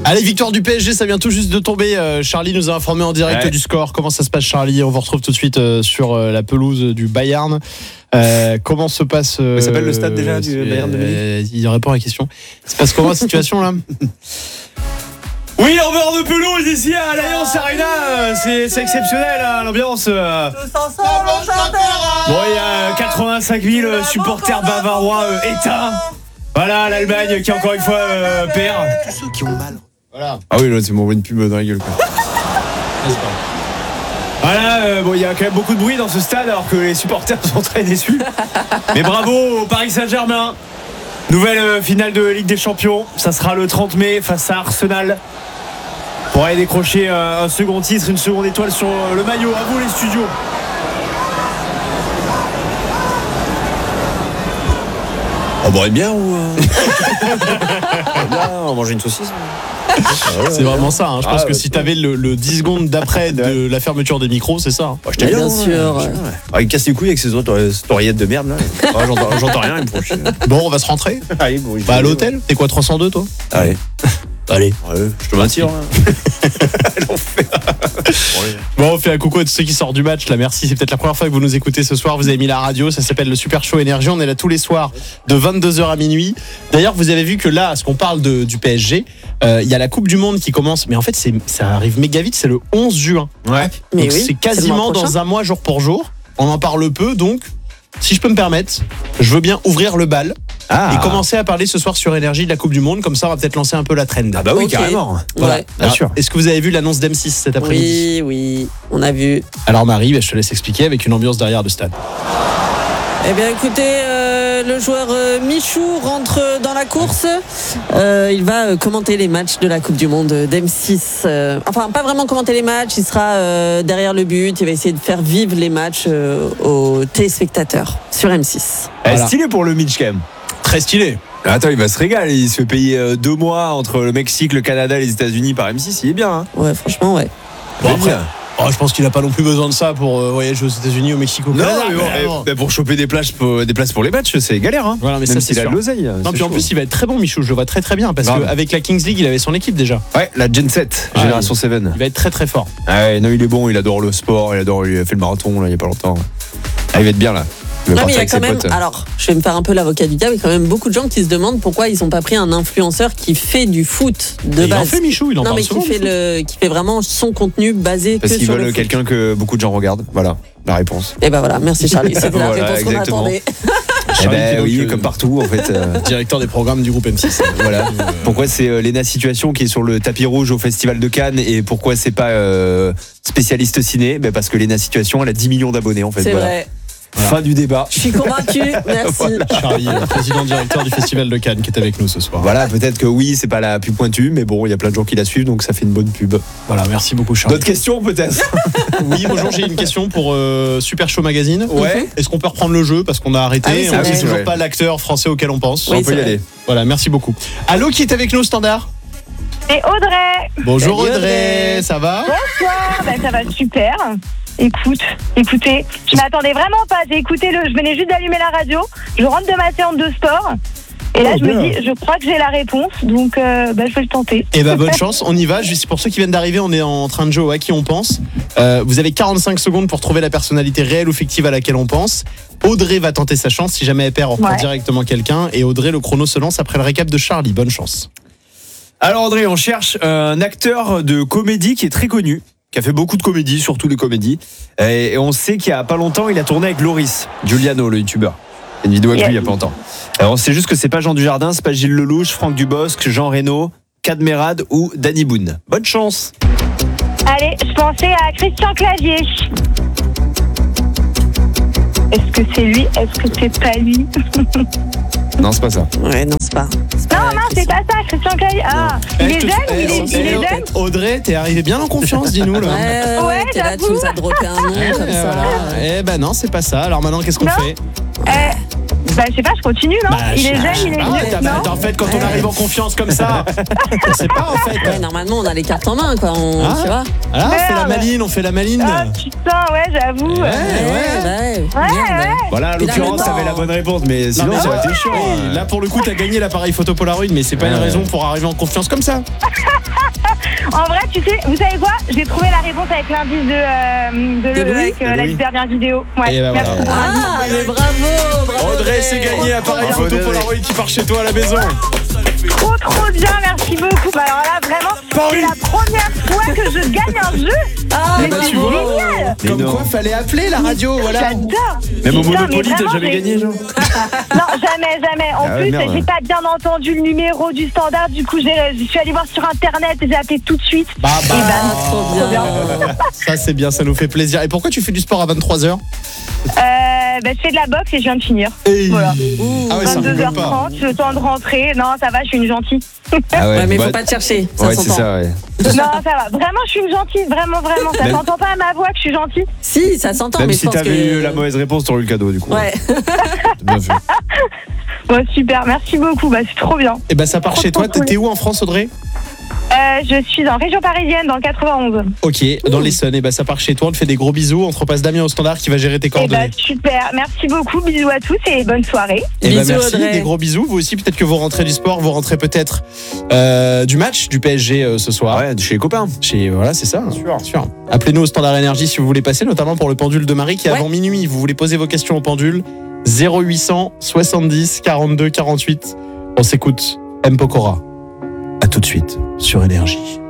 Allez, victoire du PSG, ça vient tout juste de tomber. Charlie nous a informé en direct du score. Comment ça se passe, Charlie? On vous retrouve tout de suite sur la pelouse du Bayern. Comment se passe ça s'appelle le stade déjà du Bayern de Munich. Il répond à la question. Ça se passe comment la situation là? Oui, en bord de pelouse ici à l'Alliance Arena, c'est exceptionnel hein, l'ambiance. Bon, il y a 85 000 supporters bavarois éteints. Voilà, l'Allemagne qui encore une fois perd. Tous ceux qui ont mal. Voilà. Ah oui, là c'est mon une pub dans la gueule quoi. Voilà, bon, il y a quand même beaucoup de bruit dans ce stade alors que les supporters sont très déçus. Mais bravo au Paris Saint-Germain. Nouvelle finale de Ligue des Champions. Ça sera le 30 mai face à Arsenal. Pour aller décrocher un second titre, une seconde étoile sur le maillot. À vous les studios. On boirait bien ou on mangeait une saucisse. C'est vraiment ça. Je pense que si t'avais le 10 secondes d'après de la fermeture des micros, c'est ça. Je t'aime bien sûr. Il casse les couilles avec ses oreillettes de merde là. J'entends rien, il me proche. Bon, on va se rentrer. Allez, bon, À l'hôtel. T'es quoi, 302 toi? Allez. Allez. Ouais, je te m'attire. Bon, on fait un coucou à tous ceux qui sortent du match là. Merci, c'est peut-être la première fois que vous nous écoutez ce soir. Vous avez mis la radio, ça s'appelle le Super Show Énergie. On est là tous les soirs de 22h à minuit. D'ailleurs, vous avez vu que là, à ce qu'on parle du PSG, il y a la Coupe du Monde qui commence. Mais en fait, ça arrive méga vite, c'est le 11 juin. Ouais. Mais donc oui, c'est quasiment dans un mois jour pour jour. On en parle peu, donc si je peux me permettre, je veux bien ouvrir le bal et commencer à parler ce soir sur Énergie de la Coupe du Monde. Comme ça, on va peut-être lancer un peu la trend. Ah bah oui, Ok. carrément. Voilà. Ouais. Bien sûr. Est-ce que vous avez vu l'annonce d'M6 cet après-midi? Oui, on a vu. Alors Marie, je te laisse expliquer avec une ambiance derrière le stade. Eh bien, écoutez, le joueur Michou rentre dans la course. Il va commenter les matchs de la Coupe du Monde d'M6. Enfin, pas vraiment commenter les matchs. Il sera derrière le but. Il va essayer de faire vivre les matchs aux téléspectateurs sur M6. Voilà. Stylé pour le Mitch quand même. Très stylé. Attends, il va se régaler. Il se fait payer 2 mois entre le Mexique, le Canada et les États-Unis par M6. Il est bien. Hein. Ouais, franchement, ouais. Bon, après, je pense qu'il n'a pas non plus besoin de ça pour voyager aux États-Unis, au Mexique, au Canada. mais pour choper des places pour les matchs, c'est galère. Hein. Voilà, mais même ça, c'est s'il a sûr. de l'oseille. Non, puis en plus, il va être très bon, Michou. Je le vois très très bien parce Grave. qu'avec la Kings League, il avait son équipe déjà. Ouais, la Gen 7, Ah, Génération 7. Il va être très très fort. Ouais, non, il est bon, il adore le sport, il a fait le marathon là, il y a pas longtemps. Ah, il va être bien là. Il va Non, mais il y partir a avec quand ses même. potes. Alors, je vais me faire un peu l'avocat du diable. Il y a quand même beaucoup de gens qui se demandent pourquoi ils n'ont pas pris un influenceur qui fait du foot de Il en base. fait, Michou, il en Non, parle mais souvent. qui fait vraiment son contenu basé Parce que qu'ils sur le veulent foot. quelqu'un que beaucoup de gens regardent. Voilà, la réponse. Et ben voilà, merci Charlie. C'était la Voilà, réponse qu'on exactement. attendait. Eh ben qui est donc, oui, comme partout en fait. Directeur des programmes du groupe M6. Voilà. Pourquoi c'est Léna Situation qui est sur le tapis rouge au Festival de Cannes et pourquoi c'est pas spécialiste ciné? Parce que Léna Situation, elle a 10 millions d'abonnés en fait. C'est Voilà. vrai. Fin du débat. Je suis convaincu. Merci. Charlie, président directeur du Festival de Cannes, qui est avec nous ce soir. Voilà, peut-être que oui, c'est pas la pub pointue, mais bon, il y a plein de gens qui la suivent, donc ça fait une bonne pub. Voilà, merci beaucoup, Charlie. D'autres questions peut-être? Oui, bonjour, j'ai une question pour Super Show Magazine. Ouais. Est-ce qu'on peut reprendre le jeu parce qu'on a arrêté? Ah oui, c'est on vrai. dit toujours Ouais. pas l'acteur français auquel on pense. Oui, On peut c'est y vrai. aller. Voilà, merci beaucoup. Allô, qui est avec nous au standard? C'est Audrey. Bonjour Salut, Audrey, Audrey. ça va? Bonsoir. Ça va super. Écoutez, je m'attendais vraiment pas. Je venais juste d'allumer la radio. Je rentre de ma séance de sport. Et là, je me dis, je crois que j'ai la réponse. Donc, je vais le tenter. Eh ben bonne chance, on y va. Juste pour ceux qui viennent d'arriver, on est en train de jouer à qui on pense. Vous avez 45 secondes pour trouver la personnalité réelle ou fictive à laquelle on pense. Audrey va tenter sa chance. Si jamais elle perd, on reprend Ouais. directement quelqu'un. Et Audrey, le chrono se lance après le récap de Charlie. Bonne chance. Alors André, on cherche un acteur de comédie qui est très connu, qui a fait beaucoup de comédies, surtout les comédies. Et on sait qu'il y a pas longtemps, il a tourné avec Loris Giuliano, le youtubeur. Il y a une vidéo avec lui il y a pas longtemps. Alors on sait juste que c'est pas Jean Dujardin, c'est pas Gilles Lelouch, Franck Dubosc, Jean Reno, Cadmerade ou Danny Boone. Bonne chance. Allez, je pensais à Christian Clavier. Est-ce que c'est lui? Est-ce que c'est pas lui? Non, c'est pas ça. Ouais, non, c'est pas. Non, c'est pas ça, Christian Clavier. Ah, il est jeune, il est jeune. Audrey, t'es arrivé bien en confiance, dis-nous là. Ouais, t'es là, tu j'avoue. nous as droppé un nom comme ça. Voilà. Eh ben non, c'est pas ça. Alors maintenant, qu'est-ce qu'on Non. fait? Je sais pas, je continue, non? Il est jeune, il est jeune. Non, En fait, quand on arrive en confiance comme ça, on sait pas en fait. Ouais, normalement, on a les cartes en main, quoi. Ah. Tu vois? Ah, on fait la Merde. maline, on fait la maline. Ah putain, ouais, j'avoue. Ouais. Merde. Voilà, à Mais là, l'occurrence, maintenant- t'avais la bonne réponse, mais sinon, mais ça aurait été chiant. Là, pour le coup, t'as gagné l'appareil photo Polaroid, mais c'est pas une Ouais. raison pour arriver en confiance comme ça. En vrai, tu sais, vous savez quoi? J'ai trouvé la réponse avec l'indice De Louis avec la dernière vidéo. Ouais. Et ben voilà. Merci. Ah, mais bravo. Audrey, c'est gagné. Appareil Bravo, photo Audrey. Polaroid qui part chez toi à la maison. Trop bien, merci beaucoup. Bah alors là, vraiment, c'est la première fois que je gagne un jeu. Ah, Mais bah, c'est tu vois. génial. Mais Comme non. quoi, fallait appeler la radio, voilà. J'adore. Même au Putain, Monopoly, mais t'as vraiment, jamais gagné, genre Non, jamais. En Ah ouais, plus, merde. j'ai pas bien entendu le numéro du standard. Du coup, je suis allée voir sur internet et j'ai appelé tout de suite. Bah, Et ben, trop bien. Ça, c'est bien, ça nous fait plaisir. Et pourquoi tu fais du sport à 23h? je fais de la boxe et je viens de finir. Voilà. Ah ouais, ça rigole pas. 22h30, le temps de rentrer. Non, ça va, je suis une gentille. Ah Ouais, mais bah, faut pas te chercher. Ça Ouais, c'est s'entend. ça, ouais. Non, ça va. Vraiment, je suis une gentille. Vraiment. Ça Même- s'entend pas à ma voix que je suis gentille. Si, ça s'entend, Même mais si je pense t'avais que. eu la mauvaise réponse, t'aurais eu le cadeau, du coup. Ouais. Bien fait. Bon, super. Merci beaucoup. Bah, c'est trop bien. Et bah, ça part Trop, chez toi. trop cool. T'es où en France, Audrey? Je suis en région parisienne, dans le 91. Ok, dans l'Essonne. Et bah, ça part chez toi. On te fait des gros bisous. On te repasse Damien au standard qui va gérer tes Et bah, coordonnées. super. Merci beaucoup. Bisous à tous et bonne soirée. Et bah, Bisous, merci, Audrey. des gros bisous. Vous aussi, peut-être que vous rentrez du sport, vous rentrez peut-être du match du PSG ce soir. Ouais, chez les copains. Voilà, c'est ça. Sûr. Appelez-nous au standard énergie si vous voulez passer, notamment pour le pendule de Marie qui est Ouais. avant minuit. Vous voulez poser vos questions au pendule. 0800 70 42 48. On s'écoute M. Pokora. À tout de suite sur Énergie.